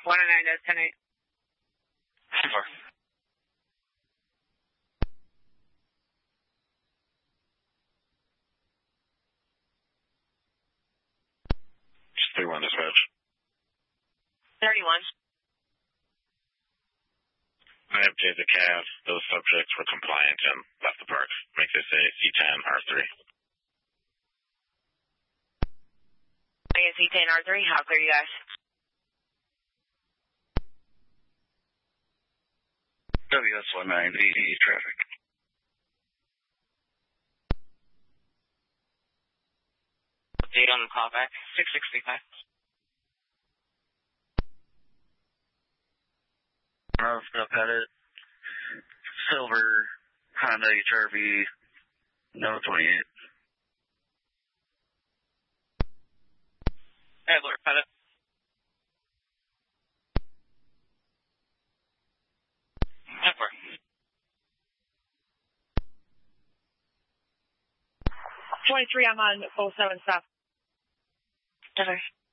109-10-8. 4. Just 31 dispatch. 31. I updated the CAV. Those subjects were compliant and left the park. Make this a C10 R3. C10 R3, how clear you guys? WS19 traffic. Update on the callback, 6635. Up at it. Silver Honda HRV, no 28. Adler, pilot. Adler. 23, I'm on 07 stop. Adler.